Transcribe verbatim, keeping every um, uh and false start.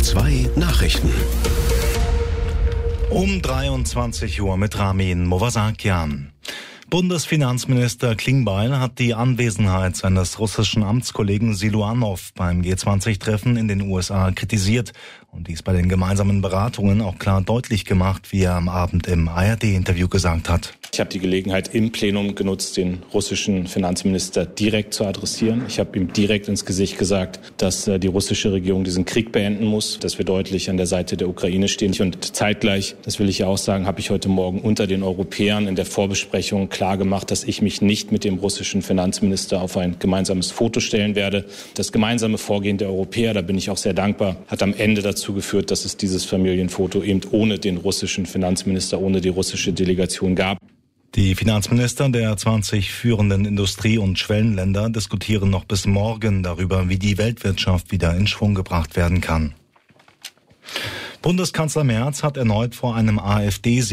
H zwei Nachrichten. Um dreiundzwanzig Uhr mit Ramin Movasakian. Bundesfinanzminister Klingbeil hat die Anwesenheit seines russischen Amtskollegen Siluanow beim G zwanzig Treffen in den U S A kritisiert und dies bei den gemeinsamen Beratungen auch klar deutlich gemacht, wie er am Abend im A R D-Interview gesagt hat. Ich habe die Gelegenheit im Plenum genutzt, den russischen Finanzminister direkt zu adressieren. Ich habe ihm direkt ins Gesicht gesagt, dass die russische Regierung diesen Krieg beenden muss, dass wir deutlich an der Seite der Ukraine stehen. Und zeitgleich, das will ich ja auch sagen, habe ich heute Morgen unter den Europäern in der Vorbesprechung klar gemacht, dass ich mich nicht mit dem russischen Finanzminister auf ein gemeinsames Foto stellen werde. Das gemeinsame Vorgehen der Europäer, da bin ich auch sehr dankbar, hat am Ende dazu geführt, dass es dieses Familienfoto eben ohne den russischen Finanzminister, ohne die russische Delegation gab. Die Finanzminister der zwanzig führenden Industrie- und Schwellenländer diskutieren noch bis morgen darüber, wie die Weltwirtschaft wieder in Schwung gebracht werden kann. Bundeskanzler Merz hat erneut vor einem AfD